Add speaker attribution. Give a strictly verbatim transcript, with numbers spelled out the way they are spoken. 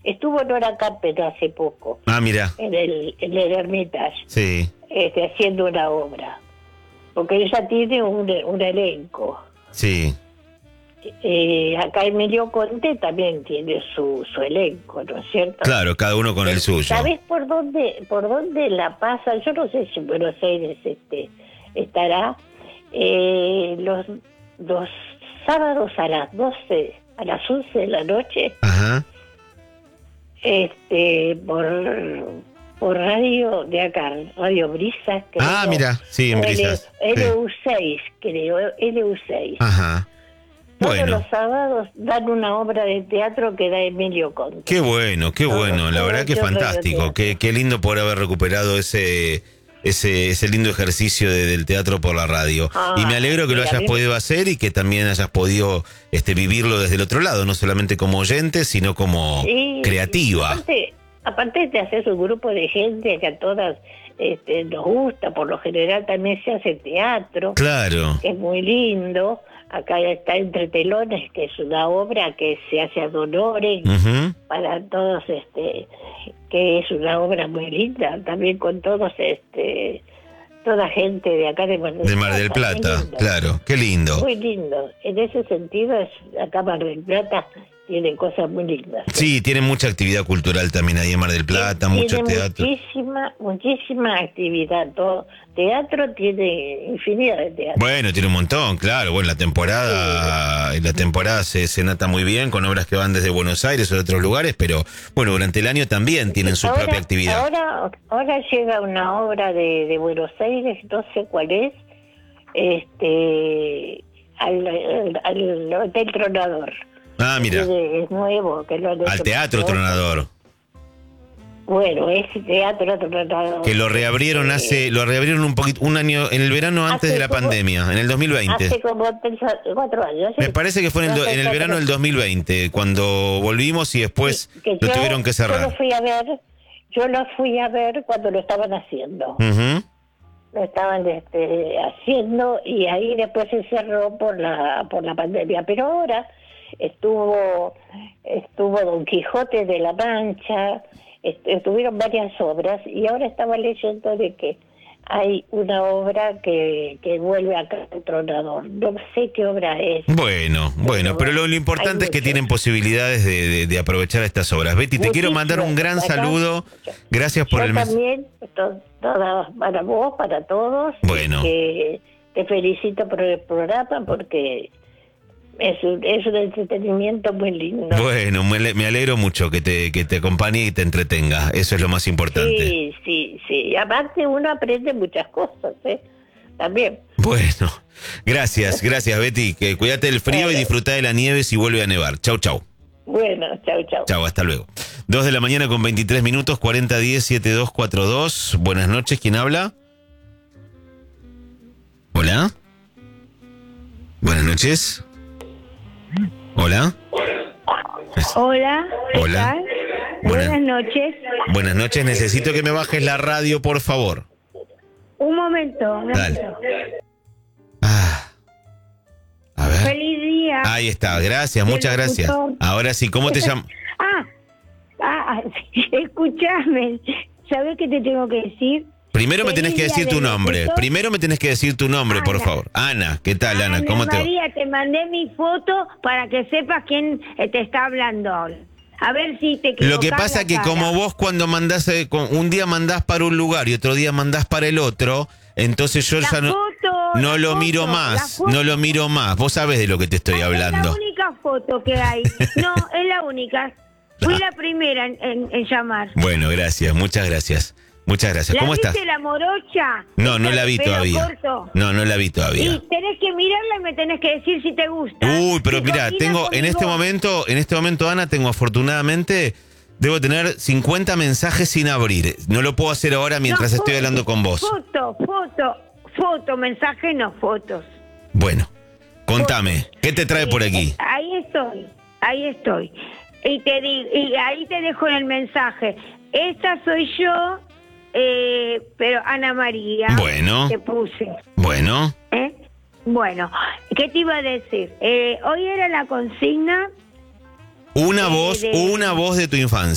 Speaker 1: Estuvo Nora Carpenter hace poco.
Speaker 2: Ah, mira.
Speaker 1: En el, en el Hermitage.
Speaker 2: Sí.
Speaker 1: Este, haciendo una obra. Porque ella tiene un, un elenco.
Speaker 2: Sí.
Speaker 1: Eh, acá Emilio Conte también tiene su, su elenco, ¿no es cierto?
Speaker 2: Claro, cada uno con el suyo.
Speaker 1: ¿Sabés por dónde, por dónde la pasa? Yo no sé si en Buenos Aires este, estará. Eh, los, los sábados a las doce, a las once de la noche,
Speaker 2: Ajá.
Speaker 1: este, por, por radio de acá, Radio Brisa. Creo,
Speaker 2: Ah, mira, sí, en Brisas.
Speaker 1: L U seis, creo, L U seis.
Speaker 2: Ajá.
Speaker 1: Todos
Speaker 2: Bueno.
Speaker 1: los sábados dan una obra de teatro que da Emilio Conte.
Speaker 2: Qué bueno, qué
Speaker 1: Todos,
Speaker 2: bueno. La
Speaker 1: todos
Speaker 2: verdad que
Speaker 1: los
Speaker 2: fantástico.
Speaker 1: teatro.
Speaker 2: Qué, qué lindo poder haber recuperado ese ese ese lindo ejercicio de- del teatro por la radio.
Speaker 1: Ah,
Speaker 2: y me alegro que lo
Speaker 1: mira,
Speaker 2: hayas
Speaker 1: bien.
Speaker 2: podido hacer y que también hayas podido este vivirlo desde el otro lado, no solamente como oyente, sino como
Speaker 1: Sí,
Speaker 2: creativa.
Speaker 1: Aparte, aparte de hacer un grupo de gente que a todas este, nos gusta, por lo general también se hace teatro,
Speaker 2: Claro.
Speaker 1: que es muy lindo. Acá está Entre Telones, que es una obra que se hace a Dolores
Speaker 2: Ujú.
Speaker 1: para todos, este, que es una obra muy linda, también con todos, este, toda gente de acá de Mar del
Speaker 2: De Mar del
Speaker 1: Plata, muy
Speaker 2: Plata,
Speaker 1: lindo.
Speaker 2: claro. Qué lindo.
Speaker 1: Muy lindo. En ese sentido, es, acá Mar del Plata tiene cosas muy lindas.
Speaker 2: Sí, tiene mucha actividad cultural también ahí en Mar del Plata,
Speaker 1: Tiene
Speaker 2: mucho teatro.
Speaker 1: muchísima, muchísima actividad. Todo teatro tiene infinidad de teatro.
Speaker 2: Bueno, tiene un montón, claro. Bueno, la temporada, la temporada se, se nota muy bien con obras que van desde Buenos Aires o de otros lugares, pero bueno, durante el año también tienen su
Speaker 1: ahora,
Speaker 2: propia actividad.
Speaker 1: Ahora, ahora llega una obra de, de Buenos Aires, no sé cuál es, este, al, al, al Hotel Tronador.
Speaker 2: Ah, mira,
Speaker 1: Es, es nuevo, que lo han
Speaker 2: al
Speaker 1: hecho
Speaker 2: Teatro
Speaker 1: nuevo.
Speaker 2: Tronador,
Speaker 1: Bueno, es Teatro Tronador.
Speaker 2: que lo reabrieron
Speaker 1: Eh,
Speaker 2: hace, lo reabrieron un poquito, un año, en el verano antes
Speaker 1: Hace
Speaker 2: de la
Speaker 1: como-
Speaker 2: pandemia, en el dos mil veinte.
Speaker 1: Hace como tres, cuatro años.
Speaker 2: Me
Speaker 1: sí.
Speaker 2: parece que fue en el, do-
Speaker 1: Hace
Speaker 2: en el
Speaker 1: cuatro-
Speaker 2: verano del dos mil veinte, cuando volvimos y después
Speaker 1: Sí, que
Speaker 2: lo
Speaker 1: yo-
Speaker 2: tuvieron que
Speaker 1: Yo lo
Speaker 2: cerrar.
Speaker 1: fui a ver, yo lo fui a ver cuando lo estaban haciendo.
Speaker 2: Ujú.
Speaker 1: Lo estaban este, haciendo y ahí después se cerró por la por la pandemia. Pero ahora estuvo estuvo Don Quijote de la Mancha, est- estuvieron varias obras y ahora estaba leyendo de que hay una obra que, que vuelve acá al Tronador. No sé qué obra es.
Speaker 2: Bueno, bueno, pero lo, lo importante
Speaker 1: Hay
Speaker 2: es que
Speaker 1: mucho.
Speaker 2: tienen posibilidades de, de- de aprovechar estas obras. Betty, te quiero mandar un gran
Speaker 1: Muchísimas
Speaker 2: saludo.
Speaker 1: gracias.
Speaker 2: Gracias por
Speaker 1: Yo
Speaker 2: el mes.
Speaker 1: también, to- toda- para vos, para todos.
Speaker 2: Bueno.
Speaker 1: Que te felicito por el programa porque es un, es un entretenimiento muy lindo.
Speaker 2: Bueno, me, ale- me alegro mucho que te, que te acompañe y te entretenga. Eso es lo más importante.
Speaker 1: Sí, sí, sí. Y aparte uno aprende muchas cosas, ¿eh? También.
Speaker 2: Bueno, gracias, gracias Betty. Que cuídate del frío y
Speaker 1: Bueno.
Speaker 2: disfruta de la nieve si vuelve a nevar. Chau, chau.
Speaker 1: Bueno, chao, chao.
Speaker 2: Chau, hasta luego. Dos de la mañana con veintitrés minutos, cuarenta diez setenta y dos cuarenta y dos. Buenas noches, ¿quién habla? Hola. Buenas noches. Hola.
Speaker 3: Hola, ¿qué
Speaker 2: Hola.
Speaker 3: tal?
Speaker 2: Buenas-
Speaker 3: Buenas noches.
Speaker 2: Buenas noches, necesito que me bajes la radio, por favor.
Speaker 3: Un momento. un
Speaker 2: Dale.
Speaker 3: momento.
Speaker 2: Ah. A ver.
Speaker 3: Feliz día.
Speaker 2: Ahí está, gracias, muchas gracias. Ahora sí, ¿cómo te llamas?
Speaker 3: Ah, ah, escúchame. ¿Sabes qué te tengo que decir?
Speaker 2: Primero me tenés que
Speaker 3: Feliz día
Speaker 2: decir tu
Speaker 3: del
Speaker 2: nombre.
Speaker 3: locutor.
Speaker 2: Primero me tenés que decir tu nombre, por
Speaker 3: Ana.
Speaker 2: favor. Ana, ¿qué tal, Ana? ¿Cómo te va?
Speaker 3: María, te mandé mi foto para que sepas quién eh, te está hablando ahora. A ver si te
Speaker 2: Lo que
Speaker 3: equivocás
Speaker 2: pasa
Speaker 3: la
Speaker 2: que
Speaker 3: cara.
Speaker 2: como vos cuando mandás, eh, con- un día mandás para un lugar y otro día mandás para el otro, entonces yo
Speaker 3: La
Speaker 2: ya no,
Speaker 3: foto,
Speaker 2: no
Speaker 3: la
Speaker 2: lo
Speaker 3: foto,
Speaker 2: miro
Speaker 3: la
Speaker 2: más,
Speaker 3: foto.
Speaker 2: no lo miro más. Vos sabés de lo que te estoy
Speaker 3: Es la
Speaker 2: hablando.
Speaker 3: única foto que hay. No, es la única. Fui la primera en, en- en llamar.
Speaker 2: Bueno, gracias, muchas gracias. Muchas gracias.
Speaker 3: ¿La
Speaker 2: ¿Cómo
Speaker 3: viste
Speaker 2: estás?
Speaker 3: la morocha?
Speaker 2: No, no
Speaker 3: Esa
Speaker 2: la vi
Speaker 3: de pelo
Speaker 2: todavía.
Speaker 3: corto.
Speaker 2: No, no la vi
Speaker 3: Y
Speaker 2: todavía.
Speaker 3: tenés que mirarla y me tenés que decir si te gusta.
Speaker 2: Uy, pero
Speaker 3: Si
Speaker 2: mira,
Speaker 3: combina
Speaker 2: tengo
Speaker 3: con
Speaker 2: en
Speaker 3: mi
Speaker 2: este
Speaker 3: voz.
Speaker 2: momento, en este momento, Ana, tengo afortunadamente, debo tener cincuenta mensajes sin abrir. No lo puedo hacer ahora mientras
Speaker 3: No,
Speaker 2: estoy
Speaker 3: foto,
Speaker 2: hablando con vos.
Speaker 3: Foto, foto, foto, mensaje, no fotos.
Speaker 2: Bueno, contame, ¿qué te trae por aquí?
Speaker 3: Ahí estoy, ahí estoy. Y te di- y ahí te dejo en el mensaje. Esta soy yo, eh, pero Ana María.
Speaker 2: Bueno.
Speaker 3: Te puse.
Speaker 2: Bueno,
Speaker 3: ¿eh? Bueno, ¿qué te iba a decir? Eh, hoy era la consigna.
Speaker 2: una
Speaker 3: Eh,
Speaker 2: voz,
Speaker 3: de-
Speaker 2: una voz de tu infancia.